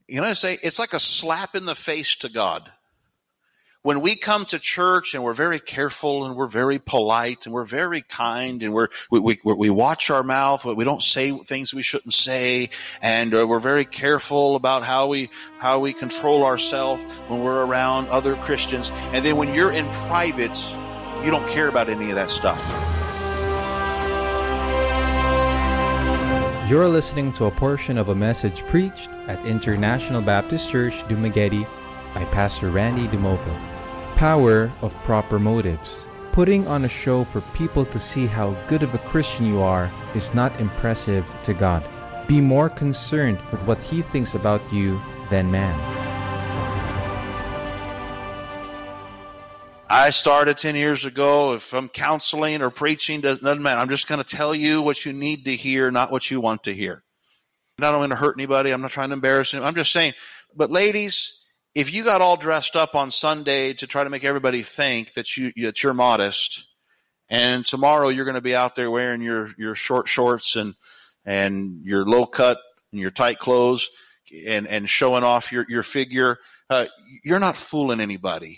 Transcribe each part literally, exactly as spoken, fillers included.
You know what I say? It's like a slap in the face to God. When we come to church and we're very careful and we're very polite and we're very kind and we're, we, we, we watch our mouth, we don't say things we shouldn't say, and we're very careful about how we, how we control ourselves when we're around other Christians. And then when you're in private, you don't care about any of that stuff. You're listening to a portion of a message preached at International Baptist Church, Dumaguete by Pastor Randy Dumoville. Power of proper motives. Putting on a show for people to see how good of a Christian you are is not impressive to God. Be more concerned with what He thinks about you than man. I started ten years ago. If I'm counseling or preaching, doesn't matter. I'm just going to tell you what you need to hear, not what you want to hear. I'm not going to hurt anybody. I'm not trying to embarrass him. I'm just saying. But ladies, if you got all dressed up on Sunday to try to make everybody think that, you, that you're modest, and tomorrow you're going to be out there wearing your, your short shorts and and your low cut and your tight clothes and, and showing off your, your figure, uh, you're not fooling anybody.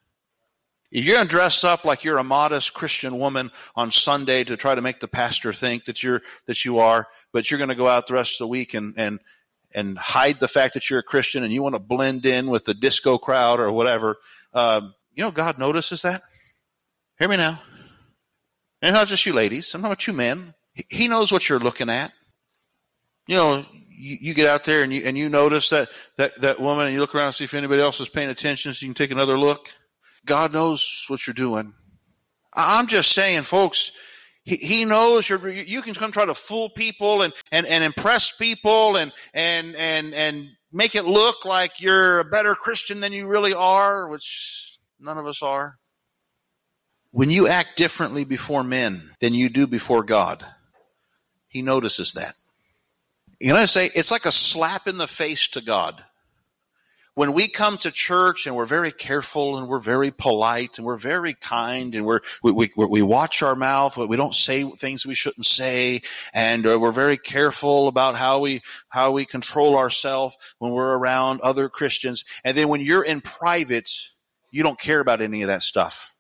If you're going to dress up like you're a modest Christian woman on Sunday to try to make the pastor think that you're that you are, but you're going to go out the rest of the week and and and hide the fact that you're a Christian and you want to blend in with the disco crowd or whatever, um, you know, God notices that. Hear me now. And not just you ladies. I'm not about you men. He knows what you're looking at. You know, you, you get out there and you and you notice that, that, that woman and you look around and see if anybody else is paying attention so you can take another look. God knows what you're doing. I'm just saying, folks, He, he knows you're, you can come try to fool people and, and, and impress people and, and, and, and make it look like you're a better Christian than you really are, which none of us are. When you act differently before men than you do before God, He notices that. You know what I say? It's like a slap in the face to God. When we come to church and we're very careful and we're very polite and we're very kind and we're, we, we, we watch our mouth, we don't say things we shouldn't say, and we're very careful about how we, how we control ourselves when we're around other Christians. And then when you're in private, you don't care about any of that stuff.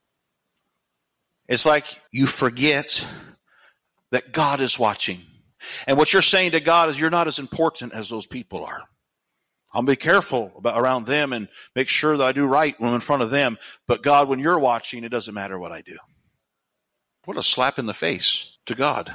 It's like you forget that God is watching. And what you're saying to God is you're not as important as those people are. I'll be careful about around them and make sure that I do right when I'm in front of them. But God, when you're watching, it doesn't matter what I do. What a slap in the face to God.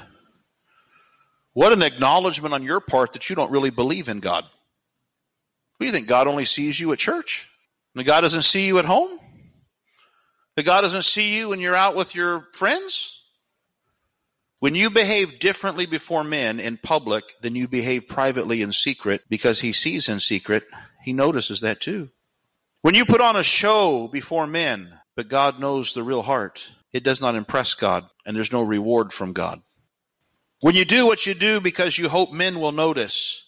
What an acknowledgement on your part that you don't really believe in God. What do you think? God only sees you at church? That God doesn't see you at home? That God doesn't see you when you're out with your friends? When you behave differently before men in public than you behave privately in secret, because He sees in secret, He notices that too. When you put on a show before men, but God knows the real heart, it does not impress God, and there's no reward from God. When you do what you do because you hope men will notice,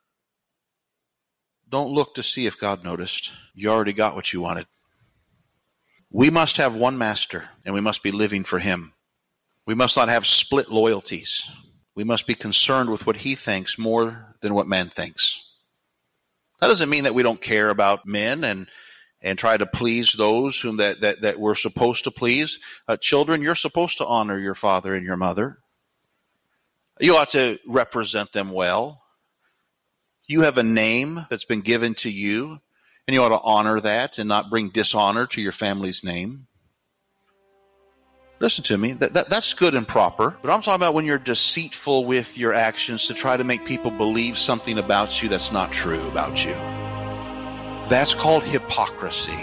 don't look to see if God noticed. You already got what you wanted. We must have one master, and we must be living for Him. We must not have split loyalties. We must be concerned with what He thinks more than what man thinks. That doesn't mean that we don't care about men and, and try to please those whom that, that, that we're supposed to please. Uh, children, you're supposed to honor your father and your mother. You ought to represent them well. You have a name that's been given to you, and you ought to honor that and not bring dishonor to your family's name. Listen to me, that, that, that's good and proper. But I'm talking about when you're deceitful with your actions to try to make people believe something about you that's not true about you. That's called hypocrisy.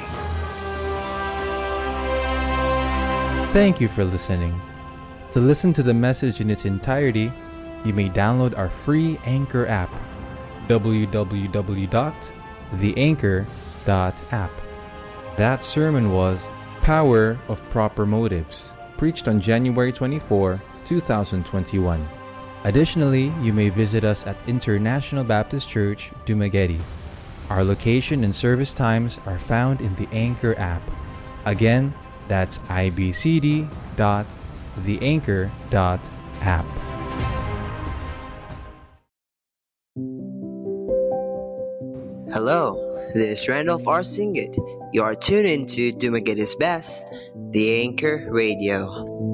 Thank you for listening. To listen to the message in its entirety, you may download our free Anchor app, w w w dot the anchor dot app. That sermon was Power of Proper Motives, preached on January twenty-fourth, twenty twenty-one. Additionally, you may visit us at International Baptist Church, Dumaguete. Our location and service times are found in the Anchor app. Again, that's i b c d dot the anchor dot app. Hello, this is Randolph R. Singit. You are tuned into Dumaguete is Best, the Anchor Radio.